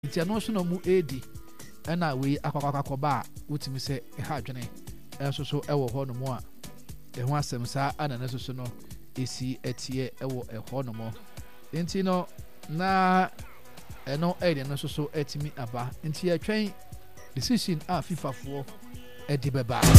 nti ano so no mu edi na we akwakwakwa wotimi se ha adwene eso so ewo ho no mo a ho asem sa ana na so no esi etie ewo ho no mo nti no na eno edi no so etimi aba nti atwen decision a FIFA fo edi beba